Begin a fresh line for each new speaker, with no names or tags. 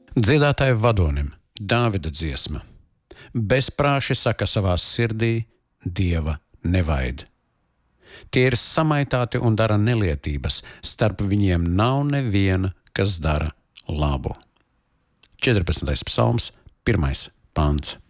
Dziedātāju vadonim Dāvida dziesma. Bezprāši saka savā sirdī, Dieva nevaid. Tie ir samaitāti un dara nelietības, starp viņiem nav neviena, kas dara labu. 14. psalms, 1. pants.